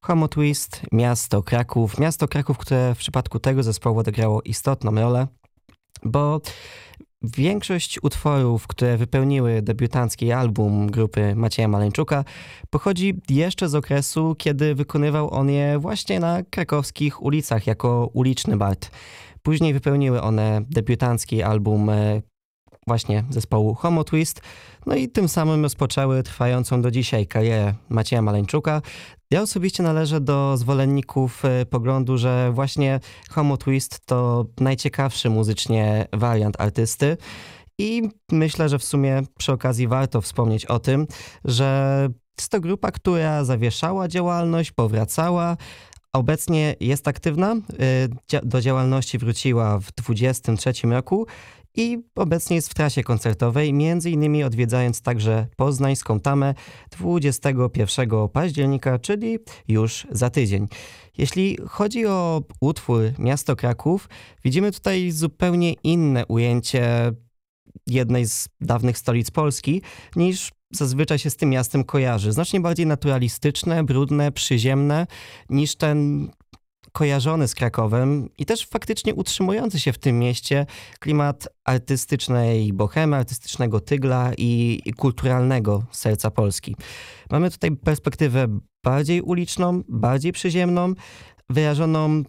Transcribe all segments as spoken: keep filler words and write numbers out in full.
Homo Twist, miasto Kraków. Miasto Kraków, które w przypadku tego zespołu odegrało istotną rolę, bo większość utworów, które wypełniły debiutancki album grupy Macieja Maleńczuka, pochodzi jeszcze z okresu, kiedy wykonywał on je właśnie na krakowskich ulicach jako uliczny bard. Później wypełniły one debiutancki album właśnie zespołu Homo Twist, no i tym samym rozpoczęły trwającą do dzisiaj karierę Macieja Maleńczuka. Ja osobiście należę do zwolenników poglądu, że właśnie Homo Twist to najciekawszy muzycznie wariant artysty i myślę, że w sumie przy okazji warto wspomnieć o tym, że jest to grupa, która zawieszała działalność, powracała, obecnie jest aktywna, do działalności wróciła w dwudziestym trzecim roku i obecnie jest w trasie koncertowej, między innymi odwiedzając także poznańską Tamę dwudziestego pierwszego października, czyli już za tydzień. Jeśli chodzi o utwór Miasto Kraków, widzimy tutaj zupełnie inne ujęcie jednej z dawnych stolic Polski, niż zazwyczaj się z tym miastem kojarzy. Znacznie bardziej naturalistyczne, brudne, przyziemne niż ten kojarzony z Krakowem i też faktycznie utrzymujący się w tym mieście klimat artystycznej bohemy, artystycznego tygla i, i kulturalnego serca Polski. Mamy tutaj perspektywę bardziej uliczną, bardziej przyziemną, wyrażoną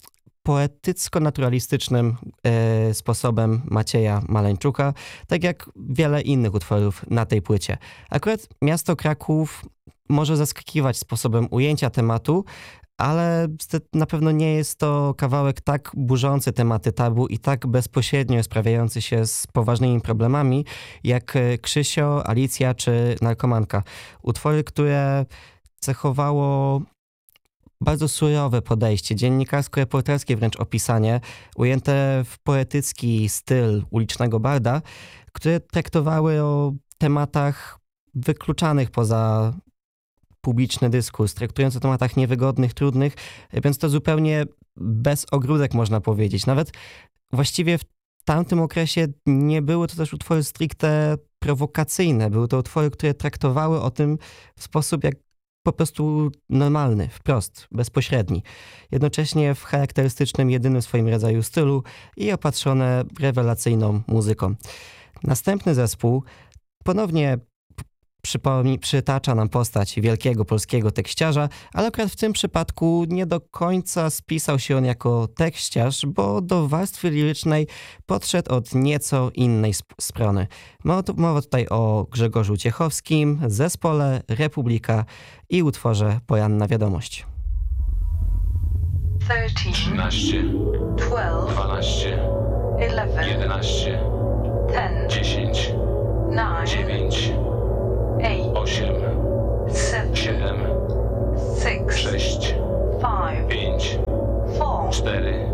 poetycko-naturalistycznym e, sposobem Macieja Maleńczuka, tak jak wiele innych utworów na tej płycie. Akurat Miasto Kraków może zaskakiwać sposobem ujęcia tematu, ale na pewno nie jest to kawałek tak burzący tematy tabu i tak bezpośrednio sprawiający się z poważnymi problemami, jak Krzysio, Alicja czy Narkomanka. Utwory, które cechowało bardzo surowe podejście, dziennikarsko-reporterskie wręcz opisanie, ujęte w poetycki styl ulicznego barda, które traktowały o tematach wykluczanych poza publiczny dyskurs, traktując o tematach niewygodnych, trudnych, więc to zupełnie bez ogródek można powiedzieć. Nawet właściwie w tamtym okresie nie były to też utwory stricte prowokacyjne. Były to utwory, które traktowały o tym w sposób jak po prostu normalny, wprost, bezpośredni. Jednocześnie w charakterystycznym, jedynym w swoim rodzaju stylu i opatrzone rewelacyjną muzyką. Następny zespół ponownie Przypomni, przytacza nam postać wielkiego polskiego tekściarza, ale akurat w tym przypadku nie do końca spisał się on jako tekściarz, bo do warstwy lirycznej podszedł od nieco innej sp- strony. Mowa tutaj o Grzegorzu Ciechowskim, zespole Republika i utworze Poranna Wiadomość. trzynaście, dwanaście, jedenaście, dziesięć, dziewięć, osiem, siedem, sześć, pięć, cztery,